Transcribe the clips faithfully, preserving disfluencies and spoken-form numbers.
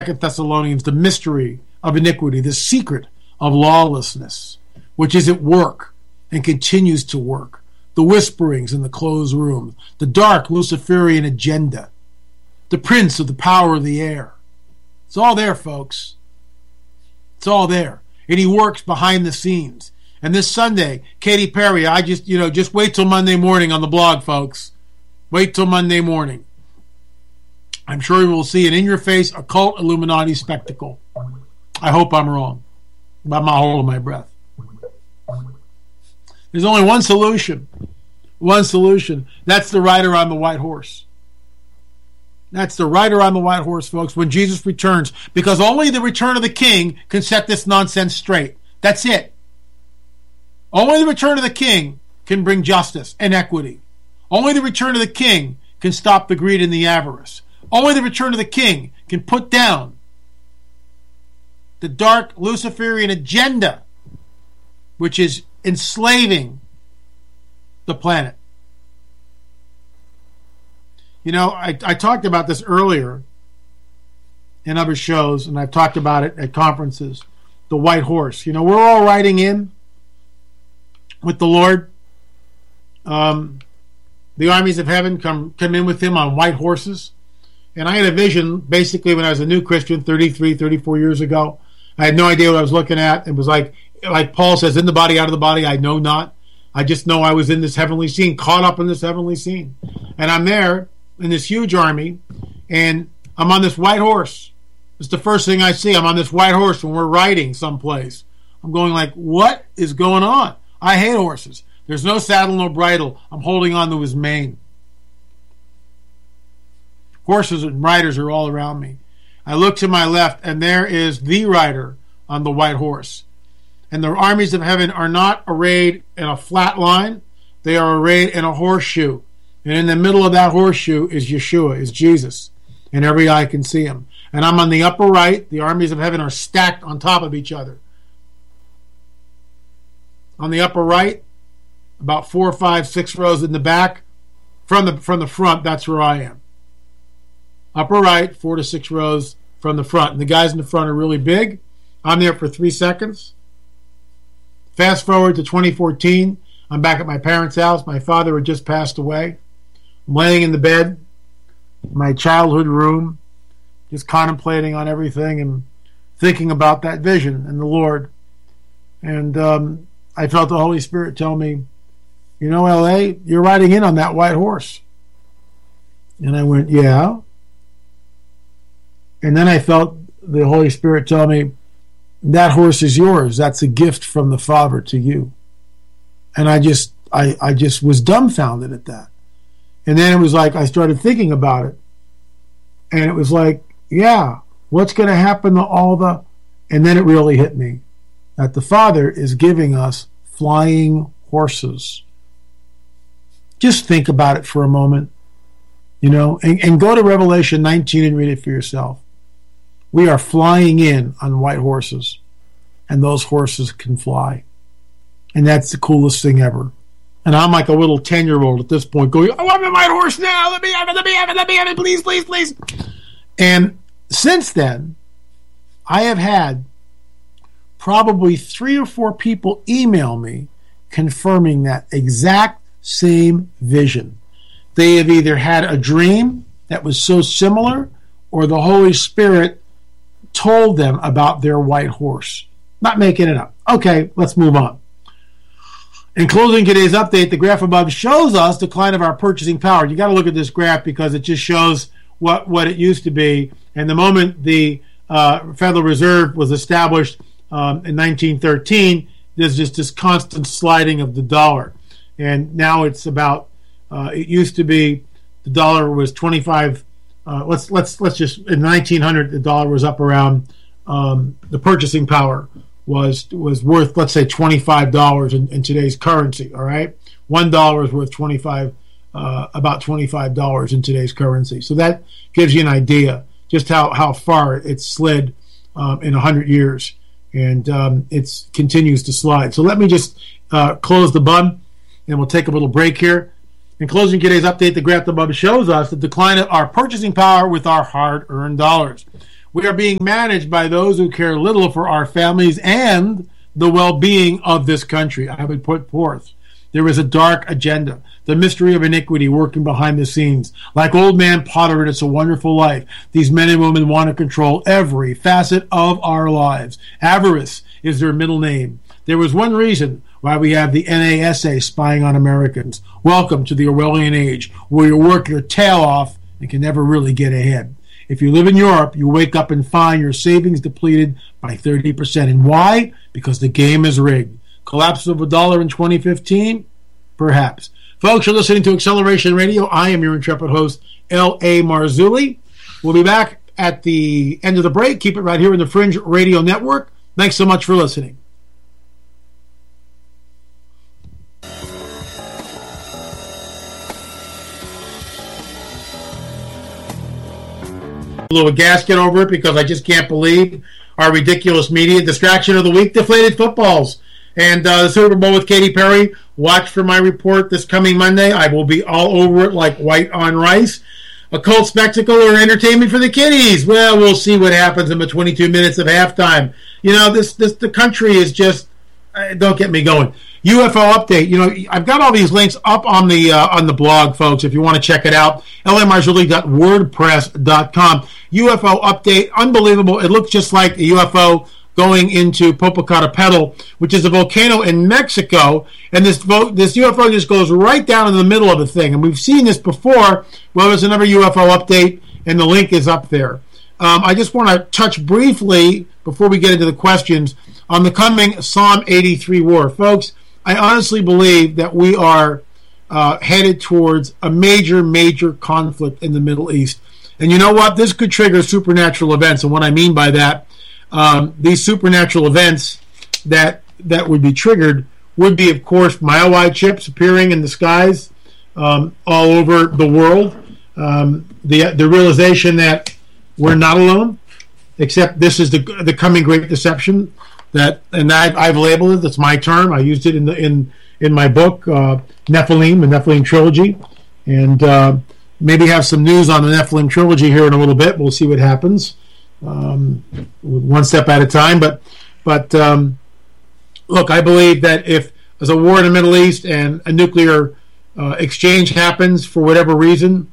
Thessalonians, the mystery of iniquity, the secret of lawlessness, which is at work and continues to work, the whisperings in the closed room, the dark Luciferian agenda, the prince of the power of the air. It's all there, folks. It's all there. And he works behind the scenes. And this Sunday, Katy Perry, I just, you know, just wait till Monday morning on the blog, folks. Wait till Monday morning. I'm sure you will see an in-your-face occult Illuminati spectacle. I hope I'm wrong. I'm not holding my breath. There's only one solution. One solution. That's the rider on the white horse. That's the rider on the white horse, folks, when Jesus returns. Because only the return of the king can set this nonsense straight. That's it. Only the return of the king can bring justice and equity. Only the return of the king can stop the greed and the avarice. Only the return of the king can put down the dark Luciferian agenda, which is enslaving the planet. You know, I, I talked about this earlier in other shows, and I've talked about it at conferences. The white horse. You know, we're all riding in with the Lord. Um, the armies of heaven come, come in with him on white horses. And I had a vision, basically, when I was a new Christian, thirty-three, thirty-four years ago. I had no idea what I was looking at. It was like, like Paul says, in the body, out of the body, I know not. I just know I was in this heavenly scene, caught up in this heavenly scene. And I'm there in this huge army, and I'm on this white horse. It's the first thing I see. I'm on this white horse when we're riding someplace. I'm going like, what is going on? I hate horses. There's no saddle, no bridle. I'm holding on to his mane. Horses and riders are all around me. I look to my left, and there is the rider on the white horse. And the armies of heaven are not arrayed in a flat line. They are arrayed in a horseshoe. And in the middle of that horseshoe is Yeshua, is Jesus. And every eye can see him. And I'm on the upper right. The armies of heaven are stacked on top of each other. On the upper right, about four, five, six rows in the back. From the, from the front, that's where I am. Upper right, four to six rows from the front. And the guys in the front are really big. I'm there for three seconds. Fast forward to twenty fourteen. I'm back at my parents' house. My father had just passed away. I'm laying in the bed, my childhood room, just contemplating on everything and thinking about that vision and the Lord. And um, I felt the Holy Spirit tell me, you know, L A, you're riding in on that white horse. And I went, yeah. And then I felt the Holy Spirit tell me, that horse is yours. That's a gift from the Father to you. And I just, I, I just was dumbfounded at that. And then it was like, I started thinking about it. And it was like, yeah, what's going to happen to all the, and then it really hit me that the Father is giving us flying horses. Just think about it for a moment, you know, and, and go to Revelation nineteen and read it for yourself. We are flying in on white horses, and those horses can fly. And that's the coolest thing ever. And I'm like a little ten-year-old at this point going, I want my white horse now. Let me have it, let me have it, let me have it, please, please, please. And since then, I have had probably three or four people email me confirming that exact same vision. They have either had a dream that was so similar, or the Holy Spirit told them about their white horse. Not making it up. Okay, let's move on. In closing today's update, the graph above shows us decline of our purchasing power. You got to look at this graph because it just shows what, what it used to be. And the moment the uh, Federal Reserve was established um, in nineteen thirteen, there's just this constant sliding of the dollar. And now it's about, uh, it used to be the dollar was twenty-five. Uh, let's let's let's just in nineteen hundred the dollar was up around um, the purchasing power was was worth, let's say, twenty-five dollars in, in today's currency. All right, one dollar is worth twenty-five uh, about twenty-five dollars in today's currency. So that gives you an idea just how how far it's slid um, in a hundred years, and um, it continues to slide. So let me just uh, close the button, and we'll take a little break here. In closing today's update, the graph above shows us the decline of our purchasing power with our hard-earned dollars. We are being managed by those who care little for our families and the well-being of this country. I would put forth there is a dark agenda, the mystery of iniquity working behind the scenes. Like Old Man Potter in It's a Wonderful Life, these men and women want to control every facet of our lives. Avarice is their middle name. There was one reason why we have the N A S A spying on Americans. Welcome to the Orwellian age, where you work your tail off and can never really get ahead. If you live in Europe, you wake up and find your savings depleted by thirty percent. And why? Because the game is rigged. Collapse of a dollar in twenty fifteen? Perhaps. Folks, you're listening to Acceleration Radio. I am your intrepid host, L A. Marzulli. We'll be back at the end of the break. Keep it right here in the Fringe Radio Network. Thanks so much for listening. A little gasket over it because I just can't believe our ridiculous media. Distraction of the week, deflated footballs. And uh, the Super Bowl with Katy Perry. Watch for my report this coming Monday. I will be all over it like white on rice. A cult spectacle or entertainment for the kiddies? Well, we'll see what happens in the twenty-two minutes of halftime. You know, this, this the country is just, uh, don't get me going. U F O update. You know, I've got all these links up on the uh, on the blog, folks, if you want to check it out. L A Marzulli dot wordpress dot com. U F O update. Unbelievable. It looks just like a U F O going into Popocatépetl, which is a volcano in Mexico, and this vo- this U F O just goes right down in the middle of the thing. And we've seen this before. Well, there's another U F O update, and the link is up there. Um, I just want to touch briefly, before we get into the questions, on the coming Psalm eighty-three war. Folks, I honestly believe that we are uh, headed towards a major, major conflict in the Middle East. And you know what? This could trigger supernatural events. And what I mean by that, Um, these supernatural events that that would be triggered would be, of course, mile-wide ships appearing in the skies um, all over the world. Um, the the realization that we're not alone, except this is the the coming great deception. That and I've, I've labeled it. That's my term. I used it in the in in my book uh, Nephilim, the Nephilim trilogy, and uh, maybe have some news on the Nephilim trilogy here in a little bit. We'll see what happens. Um, one step at a time, but but um, look, I believe that if there's a war in the Middle East and a nuclear uh, exchange happens for whatever reason,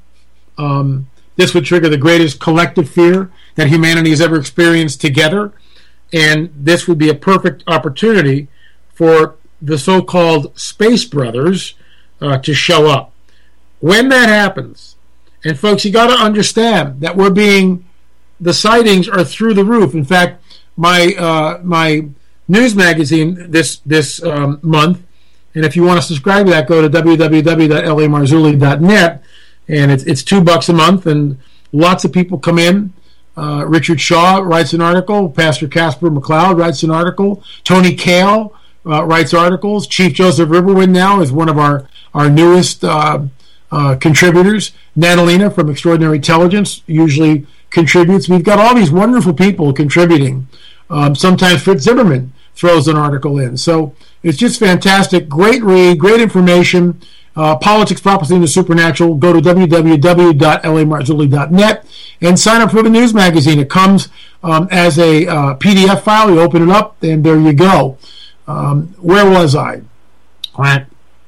um, this would trigger the greatest collective fear that humanity has ever experienced together, and this would be a perfect opportunity for the so-called Space Brothers uh, to show up. When that happens, and folks, you got to understand that we're being the sightings are through the roof. In fact, my uh, my news magazine this this um, month, and if you want to subscribe to that, go to w w w dot l a marzulli dot net, and it's it's two bucks a month, and lots of people come in. Uh, Richard Shaw writes an article. Pastor Casper McLeod writes an article. Tony Kail uh, writes articles. Chief Joseph Riverwind now is one of our our newest uh, uh, contributors. Natalina from Extraordinary Intelligence usually contributes. We've got all these wonderful people contributing. Um, sometimes Fritz Zimmerman throws an article in. So it's just fantastic. Great read, great information. Uh, Politics, Prophecy, and the Supernatural. Go to w w w dot l a marzulli dot net and sign up for the news magazine. It comes um, as a uh, P D F file. You open it up, and there you go. Um, where was I? All right.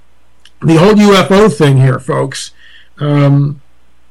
The whole U F O thing here, folks. Um,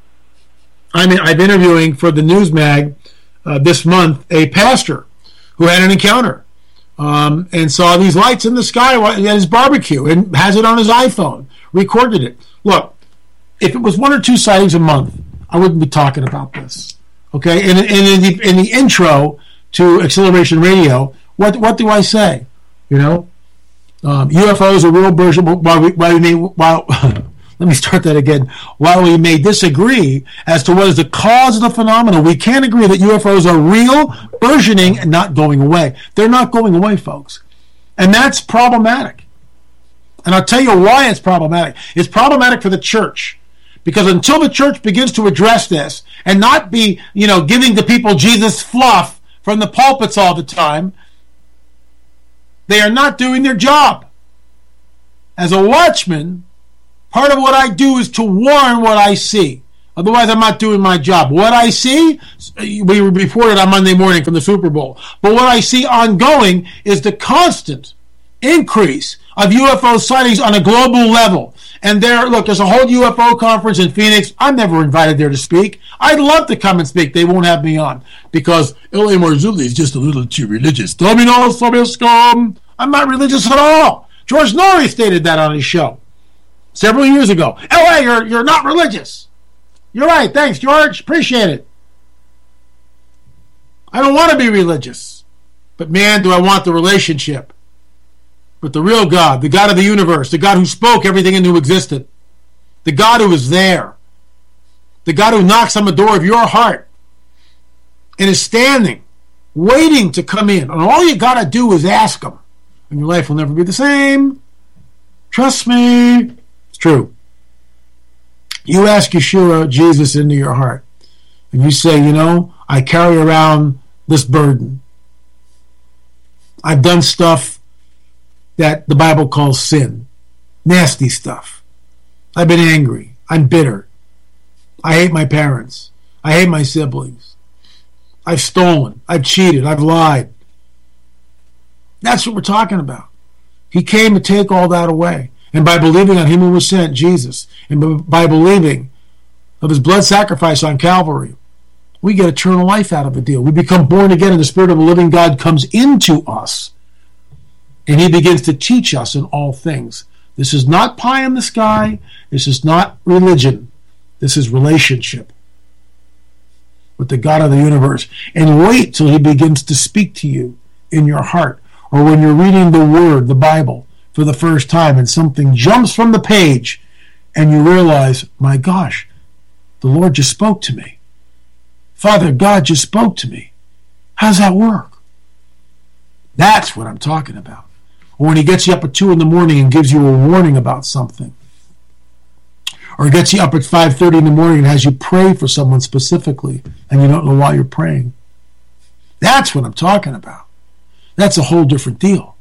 I'm, I'm interviewing for the news mag uh, this month a pastor who had an encounter um, and saw these lights in the sky at his barbecue and has it on his iPhone, recorded it. Look, if it was one or two sightings a month, I wouldn't be talking about this. Okay, and, and in, the, in the intro to Acceleration Radio, what what do I say? You know, um, U F Os are real version. While we, while we may, while let me start that again. While we may disagree as to what is the cause of the phenomenon, we can agree that U F Os are real, burgeoning, and not going away. They're not going away, folks. And that's problematic. And I'll tell you why it's problematic. It's problematic for the church. Because until the church begins to address this and not be, you know, giving the people Jesus fluff from the pulpits all the time, they are not doing their job. As a watchman, part of what I do is to warn what I see. Otherwise, I'm not doing my job. What I see, we reported on Monday morning from the Super Bowl, but what I see ongoing is the constant increase of U F O sightings on a global level. And there, look, there's a whole U F O conference in Phoenix. I'm never invited there to speak. I'd love to come and speak. They won't have me on because L A. Marzulli is just a little too religious. I'm not religious at all. George Norrie stated that on his show several years ago. L A, you're, you're not religious. You're right. Thanks, George. Appreciate it. I don't want to be religious. But man, do I want the relationship with the real God, the God of the universe, the God who spoke everything into existence, the God who is there, the God who knocks on the door of your heart and is standing, waiting to come in. And all you got to do is ask him, and your life will never be the same. Trust me. It's true. You ask Yeshua, Jesus, into your heart, and you say, you know, I carry around this burden. I've done stuff that the Bible calls sin. Nasty stuff. I've been angry. I'm bitter. I hate my parents. I hate my siblings. I've stolen. I've cheated. I've lied. That's what we're talking about. He came to take all that away. And by believing on him who was sent, Jesus, and by believing of his blood sacrifice on Calvary, we get eternal life out of the deal. We become born again, and the Spirit of the living God comes into us. And he begins to teach us in all things. This is not pie in the sky. This is not religion. This is relationship with the God of the universe. And wait till he begins to speak to you in your heart. Or when you're reading the Word, the Bible, for the first time, and something jumps from the page, and you realize, my gosh, the Lord just spoke to me. Father God just spoke to me. How does that work? That's what I'm talking about. Or when he gets you up at two in the morning and gives you a warning about something. Or he gets you up at five thirty in the morning and has you pray for someone specifically, and you don't know why you're praying. That's what I'm talking about. That's a whole different deal.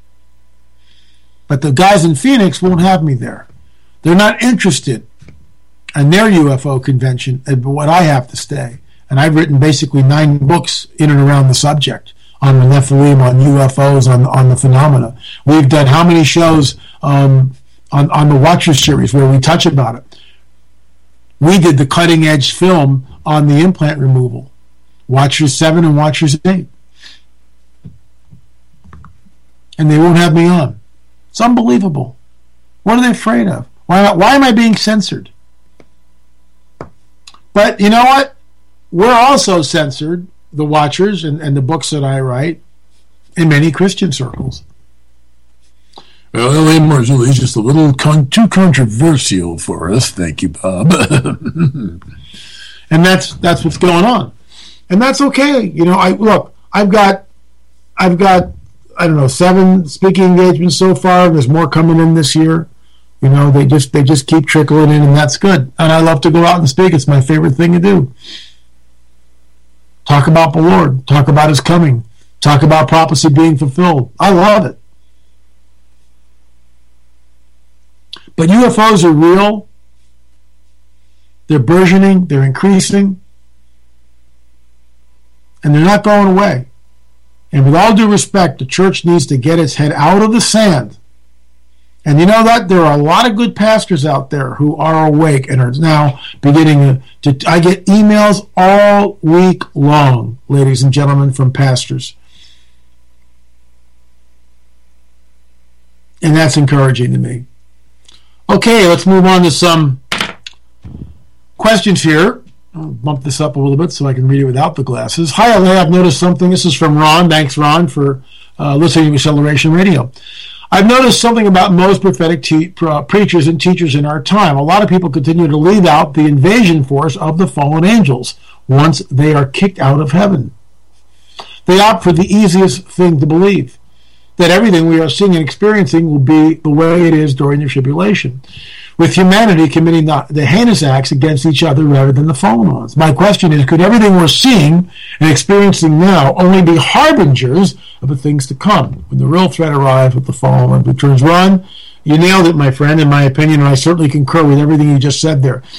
But the guys in Phoenix won't have me there. They're not interested in their U F O convention at what I have to stay. And I've written basically nine books in and around the subject. On the Nephilim, on U F Os, on on the phenomena. We've done how many shows um, on, on the Watchers series where we touch about it. We did the cutting edge film on the implant removal. Watchers seven and Watchers eight. And they won't have me on. It's unbelievable. What are they afraid of? Why, why am I being censored? But you know what? We're also censored, the Watchers and, and the books that I write, in many Christian circles. Well, L A. Marzulli is just a little con- too controversial for us. Thank you, Bob. And that's that's what's going on, and that's okay. You know, I look. I've got, I've got, I don't know, seven speaking engagements so far. There's more coming in this year. You know, they just they just keep trickling in, and that's good. And I love to go out and speak. It's my favorite thing to do. Talk about the Lord. Talk about his coming. Talk about prophecy being fulfilled. I love it. But U F Os are real. They're burgeoning. They're increasing. And they're not going away. And with all due respect, the church needs to get its head out of the sand. And you know that there are a lot of good pastors out there who are awake and are now beginning to, to I get emails all week long, ladies and gentlemen, from pastors. And that's encouraging to me. Okay, let's move on to some questions here. I'll bump this up a little bit so I can read it without the glasses. Hi, L A. I've noticed something. This is from Ron. Thanks, Ron, for uh, listening to Acceleration Radio. I've noticed something about most prophetic te- uh, preachers and teachers in our time. A lot of people continue to leave out the invasion force of the fallen angels once they are kicked out of heaven. They opt for the easiest thing to believe, that everything we are seeing and experiencing will be the way it is during the tribulation, with humanity committing the, the heinous acts against each other rather than the fallen ones. My question is, could everything we're seeing and experiencing now only be harbingers of the things to come, when the real threat arrives with the fallen one returns? Ron, you nailed it, my friend, in my opinion, and I certainly concur with everything you just said there.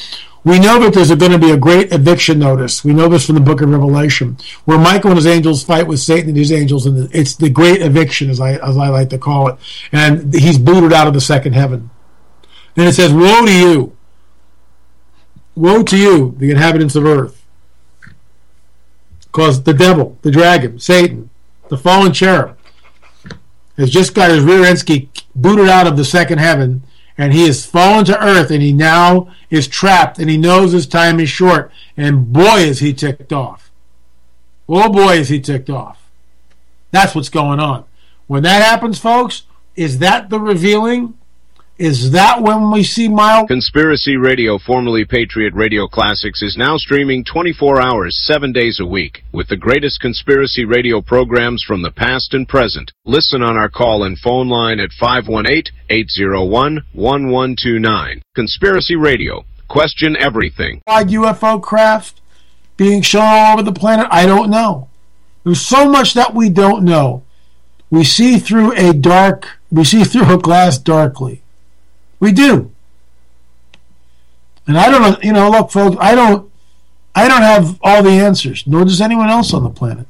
We know that there's going to be a great eviction notice. We know this from the book of Revelation, where Michael and his angels fight with Satan and his angels, and it's the great eviction, as I as I like to call it. And he's booted out of the second heaven. Then it says, woe to you. Woe to you, the inhabitants of earth. Because the devil, the dragon, Satan, the fallen cherub, has just got his rear end ski booted out of the second heaven, and he has fallen to earth, and he now is trapped, and he knows his time is short, and boy is he ticked off. Oh boy is he ticked off. That's what's going on. When that happens, folks, is that the revealing? Is that when we see Miles? Conspiracy Radio, formerly Patriot Radio Classics, is now streaming twenty-four hours, seven days a week, with the greatest conspiracy radio programs from the past and present. Listen on our call and phone line at five one eight, eight zero one, one one two nine. Conspiracy Radio. Question everything. U F O craft being shown all over the planet? I don't know. There's so much that we don't know. We see through a dark, we see through a glass darkly. We do. And I don't know, you know, look, folks, I don't I don't have all the answers, nor does anyone else on the planet.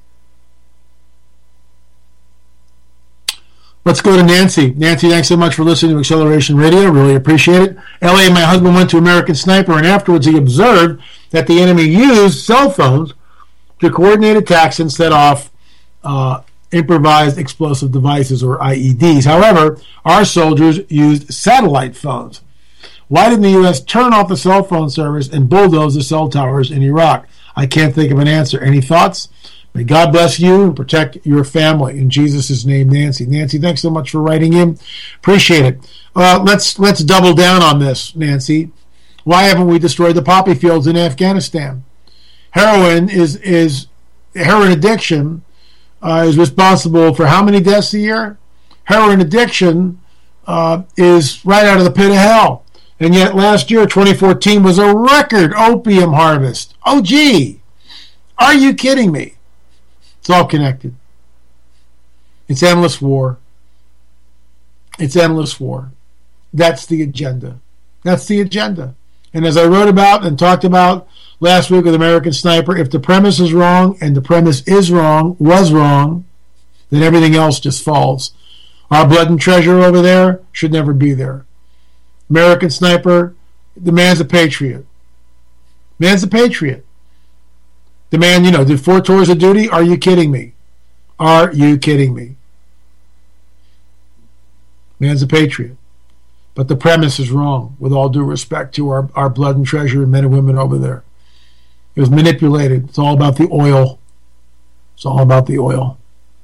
Let's go to Nancy. Nancy, thanks so much for listening to Acceleration Radio. Really appreciate it. L A, my husband went to American Sniper, and afterwards he observed that the enemy used cell phones to coordinate attacks and set off uh, improvised explosive devices, or I E Ds. However, our soldiers used satellite phones. Why didn't the U S turn off the cell phone service and bulldoze the cell towers in Iraq? I can't think of an answer. Any thoughts? May God bless you and protect your family. In Jesus' name, Nancy. Nancy, thanks so much for writing in. Appreciate it. Uh, let's let's double down on this, Nancy. Why haven't we destroyed the poppy fields in Afghanistan? Heroin is is heroin addiction uh, is responsible for how many deaths a year? Heroin addiction uh, is right out of the pit of hell. And yet last year, twenty fourteen, was a record opium harvest. Oh, gee. Are you kidding me? It's all connected. It's endless war. It's endless war. That's the agenda. That's the agenda. And as I wrote about and talked about last week with American Sniper, if the premise is wrong, and the premise is wrong, was wrong, then everything else just falls. Our blood and treasure over there should never be there. American Sniper, the man's a patriot. Man's a patriot. The man, you know, did four tours of duty. Are you kidding me? Are you kidding me? Man's a patriot. But the premise is wrong, with all due respect to our, our blood and treasure and men and women over there. It was manipulated. It's all about the oil. It's all about the oil.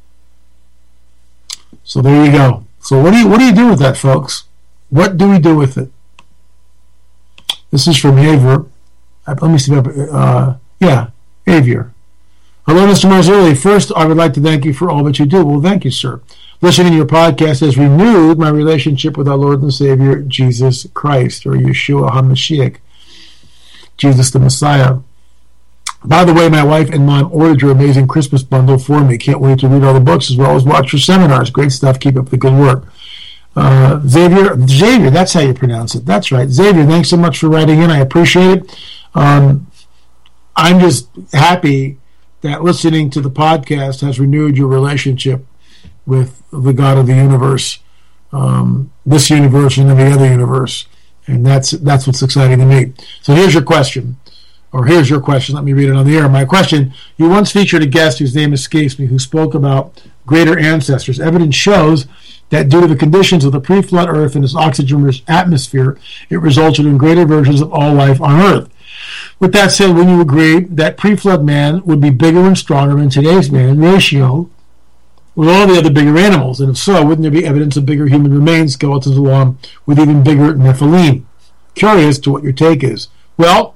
So there you go. So what do you what do you do with that, folks? What do we do with it? This is from Haver. Let me see. Uh, yeah, Xavier. Hello, Mister Marzulli. First, I would like to thank you for all that you do. Well, thank you, sir. Listening to your podcast has renewed my relationship with our Lord and Savior, Jesus Christ, or Yeshua HaMashiach, Jesus the Messiah. By the way, my wife and mom ordered your amazing Christmas bundle for me. Can't wait to read all the books as well as watch your seminars. Great stuff. Keep up the good work. Uh, Xavier, Xavier, that's how you pronounce it. That's right. Xavier, thanks so much for writing in. I appreciate it. Um, I'm just happy that listening to the podcast has renewed your relationship with the God of the universe, um, this universe and every other universe. And that's that's what's exciting to me. So here's your question. Or here's your question. Let me read it on the air. My question: you once featured a guest whose name escapes me who spoke about greater ancestors. Evidence shows that due to the conditions of the pre-flood Earth and its oxygen-rich atmosphere, it resulted in greater versions of all life on Earth. With that said, wouldn't you agree that pre-flood man would be bigger and stronger than today's man in ratio with all the other bigger animals? And if so, wouldn't there be evidence of bigger human remains, skeletons along with even bigger Nephilim? Curious to what your take is. Well,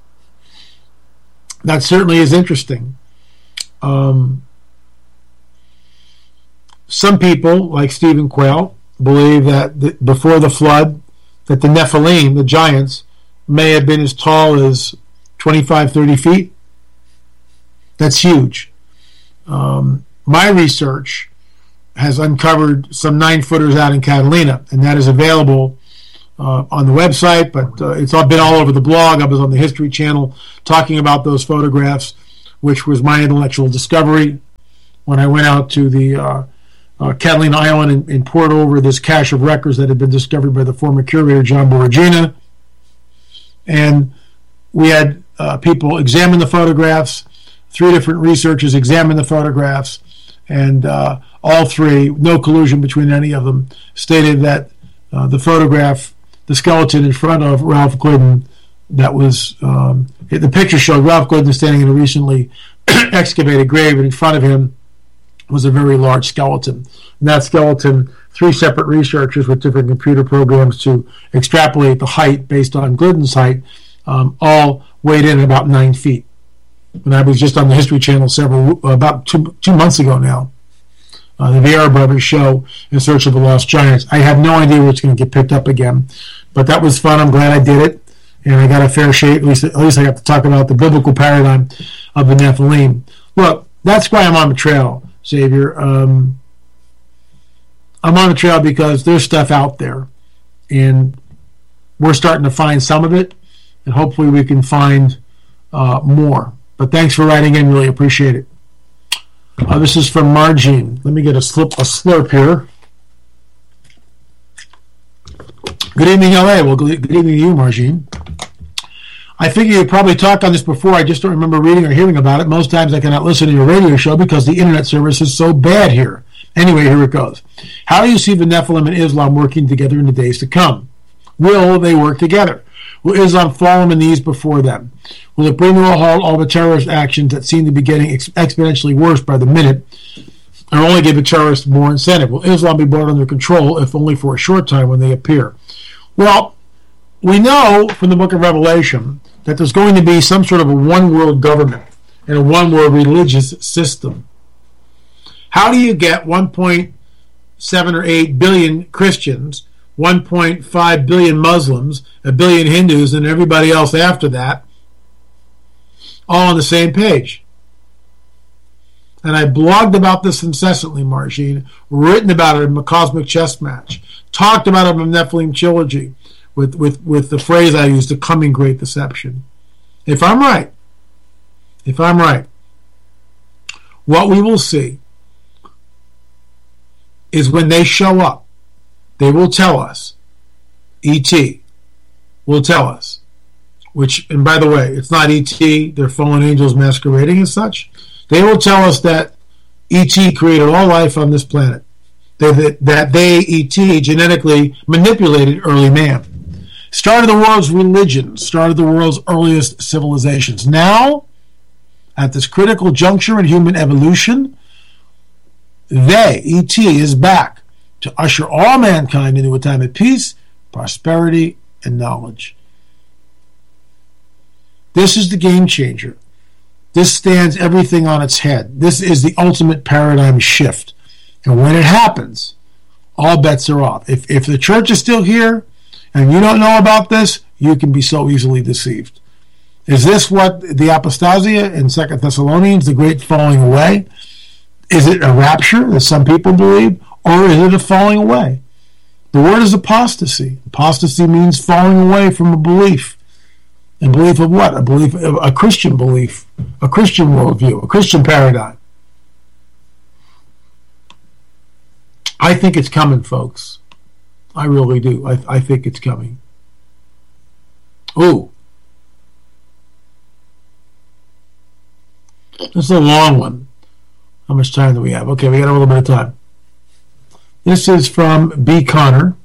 that certainly is interesting. Um, some people, like Stephen Quayle, believe that the, before the flood, that the Nephilim, the giants, may have been as tall as twenty-five, thirty feet. That's huge. Um, my research has uncovered some nine-footers out in Catalina, and that is available uh, on the website, but uh, it's all been all over the blog. I was on the History Channel talking about those photographs, which was my intellectual discovery when I went out to the uh, uh, Catalina Island and, and poured over this cache of records that had been discovered by the former curator, John Boragina. And we had uh, people examine the photographs. Three different researchers examined the photographs, and uh, all three, no collusion between any of them, stated that uh, the photograph, the skeleton in front of Ralph Glidden, that was, um, the picture showed Ralph Glidden standing in a recently excavated grave, and in front of him was a very large skeleton. And that skeleton, three separate researchers with different computer programs to extrapolate the height based on Glidden's height, um, all weighed in at about nine feet. And I was just on the History Channel several, about two, two months ago now, uh, the Vieira Brothers show, In Search of the Lost Giants. I have no idea where it's going to get picked up again, but that was fun. I'm glad I did it, and I got a fair shake. At least, at least I got to talk about the biblical paradigm of the Nephilim. Look, that's why I'm on the trail, Xavier. Um, I'm on the trail because there's stuff out there, and we're starting to find some of it, and hopefully we can find uh, more. But thanks for writing in. Really appreciate it. Uh, this is from Margine. Let me get a, slip, a slurp here. Good evening, L A. Well, good, good evening to you, Margine. I figure you probably talked on this before. I just don't remember reading or hearing about it. Most times I cannot listen to your radio show because the internet service is so bad here. Anyway, here it goes. How do you see the Nephilim and Islam working together in the days to come? Will they work together? Will Islam fall on the knees before them? Will it bring to a halt all the terrorist actions that seem to be getting ex- exponentially worse by the minute, or only give the terrorists more incentive? Will Islam be brought under control, if only for a short time, when they appear? Well, we know from the book of Revelation that there's going to be some sort of a one-world government and a one-world religious system. How do you get one point seven or eight billion Christians, one point five billion Muslims, a billion Hindus, and everybody else after that, all on the same page? And I blogged about this incessantly, Margine, written about it in the Cosmic Chess Match, talked about it in the Nephilim Trilogy with, with, with the phrase I used, the coming great deception. If I'm right, if I'm right, what we will see is when they show up, they will tell us, E T will tell us, which, and by the way, it's not E T, they're fallen angels masquerading as such. They will tell us that E T created all life on this planet, that, that they, E T, genetically manipulated early man, started the world's religion, started the world's earliest civilizations. Now, at this critical juncture in human evolution, they, E T, is back to usher all mankind into a time of peace, prosperity, and knowledge. This is the game changer. This stands everything on its head. This is the ultimate paradigm shift. And when it happens, all bets are off. If, if the church is still here and you don't know about this, you can be so easily deceived. Is this what the apostasia in Second Thessalonians, the great falling away? Is it a rapture, as some people believe, or is it a falling away? The word is apostasy. Apostasy means falling away from a belief. And belief of what? A belief, a Christian belief, a Christian worldview, a Christian paradigm. I think it's coming, folks. I really do. I, I think it's coming. Ooh. This is a long one. How much time do we have? Okay, we got a little bit of time. This is from B. Connor.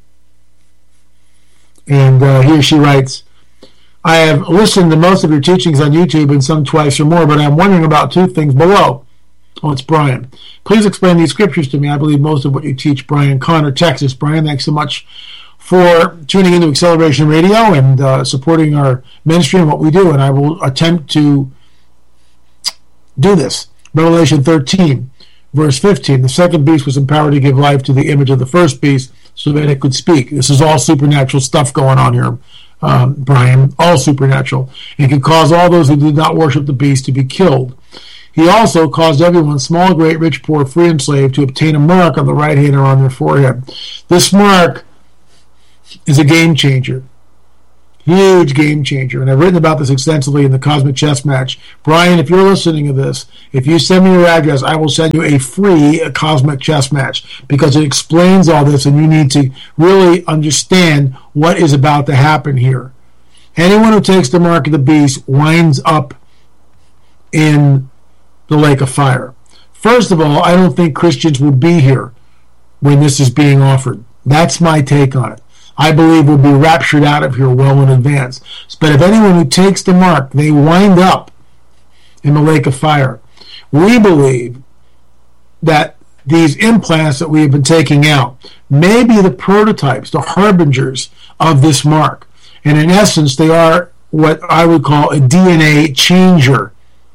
And uh, here she writes, I have listened to most of your teachings on YouTube and some twice or more, but I'm wondering about two things below. Oh, it's Brian. Please explain these scriptures to me. I believe most of what you teach, Brian. Connor, Texas. Brian, thanks so much for tuning into Acceleration Radio and uh, supporting our ministry and what we do, and I will attempt to do this. Revelation thirteen, verse fifteen. The second beast was empowered to give life to the image of the first beast so that it could speak. This is all supernatural stuff going on here, um, Brian. All supernatural. It can cause all those who did not worship the beast to be killed. He also caused everyone, small, great, rich, poor, free, and slave, to obtain a mark on the right hand or on their forehead. This mark is a game changer. Huge game changer. And I've written about this extensively in the Cosmic Chess Match. Brian, if you're listening to this, if you send me your address, I will send you a free Cosmic Chess Match, because it explains all this, and you need to really understand what is about to happen here. Anyone who takes the mark of the beast winds up in the lake of fire. First of all, I don't think Christians will be here when this is being offered. That's my take on it. I believe we'll be raptured out of here well in advance. But if anyone who takes the mark, they wind up in the lake of fire. We believe that these implants that we have been taking out may be the prototypes, the harbingers of this mark. And in essence, they are what I would call a D N A changer.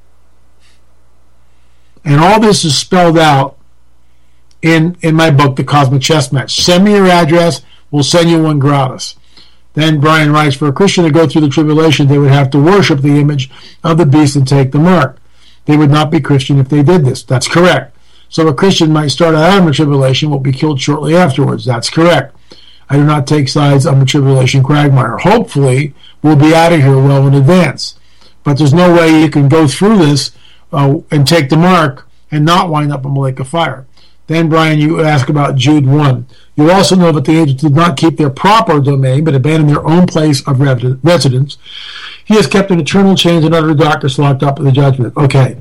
And all this is spelled out in, in my book, The Cosmic Chess Match. Send me your address. We'll send you one gratis. Then Brian writes, for a Christian to go through the tribulation, they would have to worship the image of the beast and take the mark. They would not be Christian if they did this. That's correct. So a Christian might start out in the tribulation, will be killed shortly afterwards. That's correct. I do not take sides on the tribulation quagmire. Hopefully, we'll be out of here well in advance. But there's no way you can go through this uh, and take the mark and not wind up in the lake of fire. Then, Brian, you ask about Jude one. You also know that the angels did not keep their proper domain, but abandoned their own place of residence. He has kept in eternal chains and utter darkness, locked up in the judgment. Okay.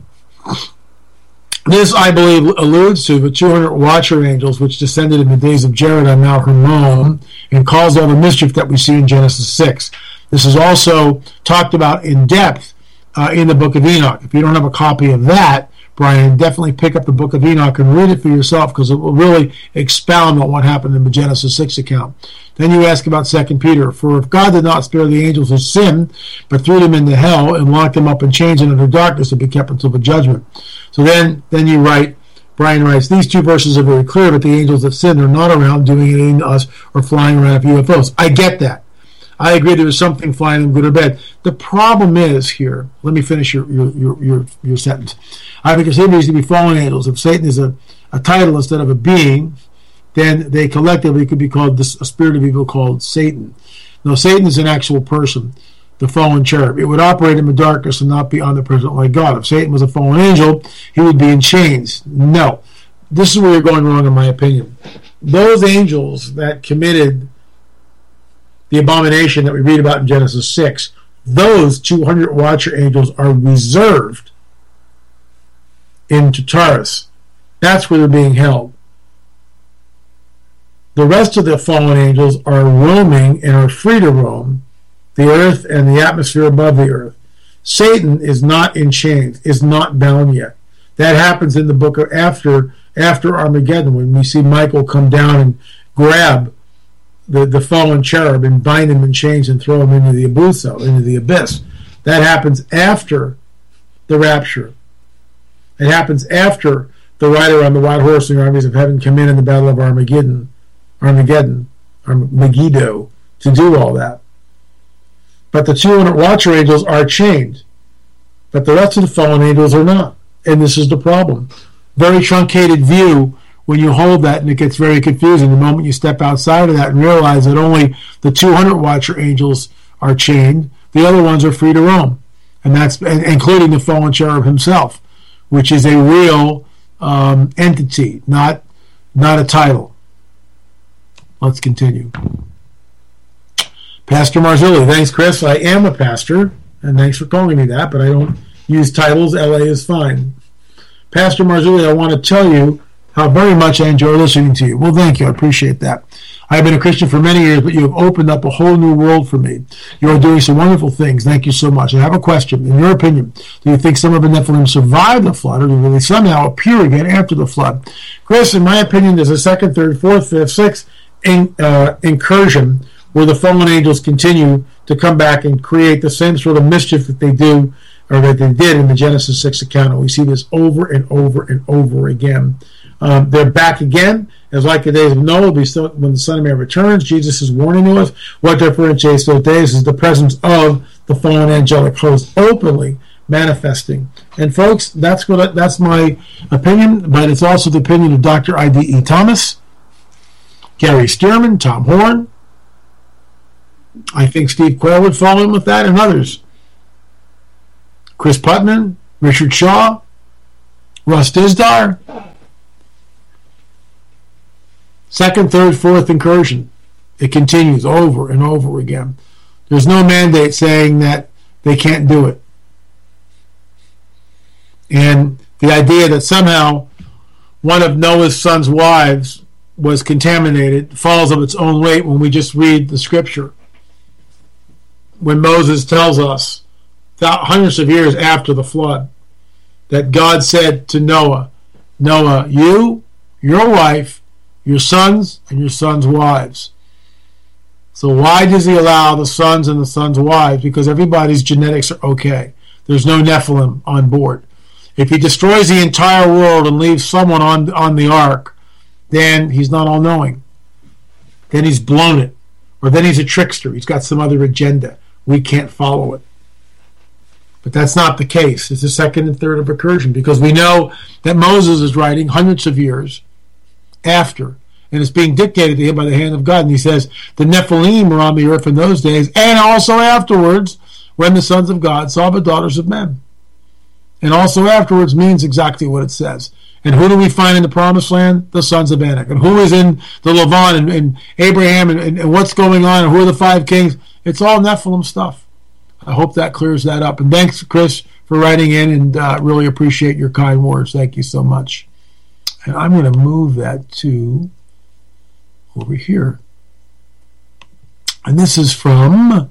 This, I believe, alludes to the two hundred watcher angels, which descended in the days of Jared on Mount Hermon and caused all the mischief that we see in Genesis six. This is also talked about in depth uh, in the book of Enoch. If you don't have a copy of that, Brian, definitely pick up the book of Enoch and read it for yourself, because it will really expound on what happened in the Genesis six account. Then you ask about Second Peter. For if God did not spare the angels of sin, but threw them into hell and locked them up in chains and under darkness to be kept until the judgment. So then, then you write, Brian writes, these two verses are very clear, but the angels that sin are not around doing anything to us or flying around with U F Os. I get that. I agree there was something flying them good or bad. The problem is here, let me finish your your your, your, your sentence. I would consider these to be fallen angels. If Satan is a, a title instead of a being, then they collectively could be called this, a spirit of evil called Satan. Now, Satan is an actual person, the fallen cherub. It would operate in the darkness and not be omnipresent like God. If Satan was a fallen angel, he would be in chains. No. This is where you're going wrong, in my opinion. Those angels that committed the abomination that we read about in Genesis six, those two hundred watcher angels are reserved in Tartarus. That's where they're being held. The rest of the fallen angels are roaming and are free to roam the earth and the atmosphere above the earth. Satan is not in chains, is not bound yet. That happens in the book of after after Armageddon, when we see Michael come down and grab the, the fallen cherub and bind him in chains and throw him into the abuso, into the abyss. That happens after the rapture. It happens after the rider on the white horse and the armies of heaven come in in the battle of Armageddon, Armageddon, Megiddo, to do all that. But the two hundred watcher angels are chained, but the rest of the fallen angels are not. And this is the problem. Very truncated view when you hold that, and it gets very confusing the moment you step outside of that and realize that only the two hundred watcher angels are chained. The other ones are free to roam, and that's including the fallen cherub himself, which is a real um, entity, not not a title. Let's continue. Pastor Marzulli, thanks, Chris. I am a pastor, and thanks for calling me that, but I don't use titles. L A is fine. Pastor Marzulli, I want to tell you how very much I enjoy listening to you. Well, thank you. I appreciate that. I have been a Christian for many years, but you have opened up a whole new world for me. You are doing some wonderful things. Thank you so much. I have a question. In your opinion, do you think some of the Nephilim survived the flood, or do they somehow appear again after the flood? Chris, in my opinion, there's a second, third, fourth, fifth, sixth in, uh, incursion where the fallen angels continue to come back and create the same sort of mischief that they do, or that they did in the Genesis six account. And we see this over and over and over again. Um, they're back again, as like the days of Noah, will be still, when the Son of Man returns. Jesus is warning to us. What differentiates those days is the presence of the fallen angelic host openly manifesting. And folks, that's what I, that's my opinion, but it's also the opinion of Doctor I D E Thomas, Gary Stearman, Tom Horn, I think Steve Quayle would fall in with that, and others. Chris Putman, Richard Shaw, Russ Dizdar. Second, third, fourth incursion. It continues over and over again. There's no mandate saying that they can't do it. And the idea that somehow one of Noah's son's wives was contaminated falls of its own weight when we just read the scripture. When Moses tells us, hundreds of years after the flood, that God said to Noah, Noah, you, your wife, your sons, and your sons' wives. So why does he allow the sons and the sons' wives? Because everybody's genetics are okay. There's no Nephilim on board. If he destroys the entire world and leaves someone on, on the ark, then he's not all-knowing. Then he's blown it. Or then he's a trickster. He's got some other agenda. We can't follow it. But that's not the case. It's the second and third of incursion, because we know that Moses is writing hundreds of years after, and it's being dictated to him by the hand of God. And he says, the Nephilim were on the earth in those days, and also afterwards, when the sons of God saw the daughters of men. And also afterwards means exactly what it says. And who do we find in the promised land? The sons of Anak. And who is in the Levant and, and Abraham and, and, and what's going on and who are the five kings? It's all Nephilim stuff. I hope that clears that up. And thanks, Chris, for writing in, and uh, really appreciate your kind words. Thank you so much. And I'm going to move that to over here. And this is from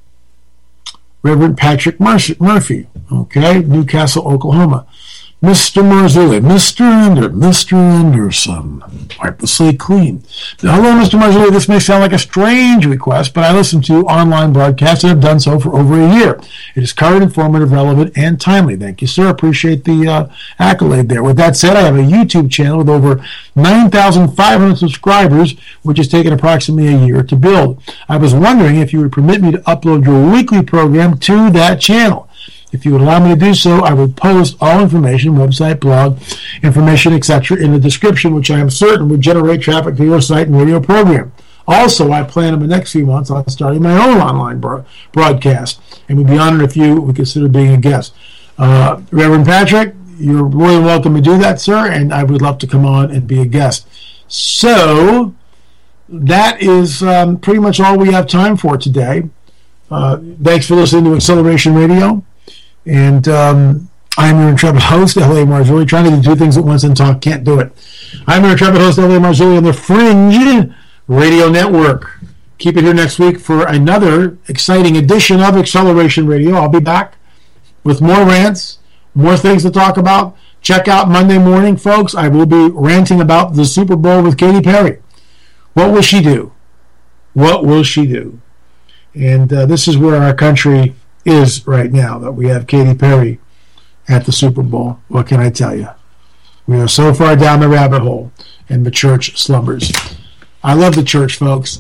Reverend Patrick Murphy, okay, Newcastle, Oklahoma. Mister Marzulli, Mister Ander, Mister Anderson, wipe the slate clean. Now, hello, Mister Marzulli. This may sound like a strange request, but I listen to online broadcasts and have done so for over a year. It is current, informative, relevant, and timely. Thank you, sir. Appreciate the uh, accolade there. With that said, I have a YouTube channel with over nine thousand five hundred subscribers, which has taken approximately a year to build. I was wondering if you would permit me to upload your weekly program to that channel. If you would allow me to do so, I would post all information, website, blog, information, et cetera, in the description, which I am certain would generate traffic to your site and radio program. Also, I plan in the next few months on starting my own online bro- broadcast, and we'd be honored if you would consider being a guest. Uh, Reverend Patrick, you're more than welcome to do that, sir, and I would love to come on and be a guest. So, that is um, pretty much all we have time for today. Uh, thanks for listening to Acceleration Radio. And um, I'm your intrepid host, L A Marzulli, trying to do two things at once and talk, can't do it. I'm your intrepid host, L A Marzulli, on the Fringe Radio Network. Keep it here next week for another exciting edition of Acceleration Radio. I'll be back with more rants, more things to talk about. Check out Monday morning, folks. I will be ranting about the Super Bowl with Katy Perry. What will she do? What will she do? And uh, this is where our country is right now, that we have Katy Perry at the Super Bowl. What can I tell you? We are so far down the rabbit hole, and the church slumbers. I love the church, folks.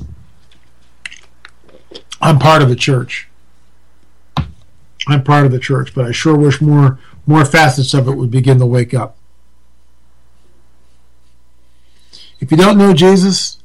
I'm part of the church. I'm part of the church, but I sure wish more, more facets of it would begin to wake up. If you don't know Jesus,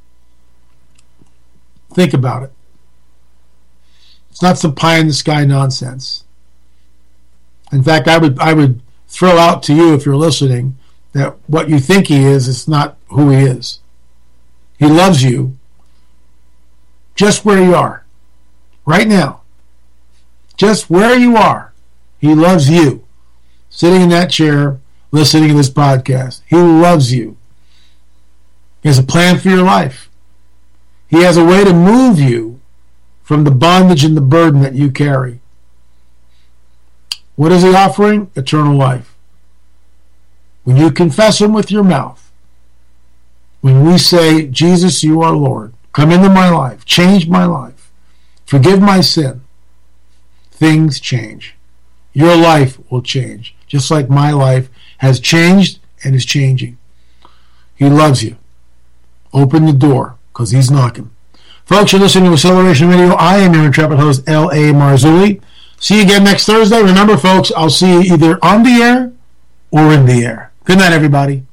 think about it. It's not some pie-in-the-sky nonsense. In fact, I would I would throw out to you, if you're listening, that what you think he is is not who he is. He loves you just where you are, right now. Just where you are. He loves you. Sitting in that chair, listening to this podcast. He loves you. He has a plan for your life. He has a way to move you from the bondage and the burden that you carry. What is he offering? Eternal life. When you confess him with your mouth, when we say, Jesus, you are Lord, come into my life, change my life, forgive my sin, things change. Your life will change, just like my life has changed and is changing. He loves you. Open the door, because he's knocking. Folks, you're listening to Acceleration Radio. I am your intrepid host, L A Marzulli. See you again next Thursday. Remember, folks, I'll see you either on the air or in the air. Good night, everybody.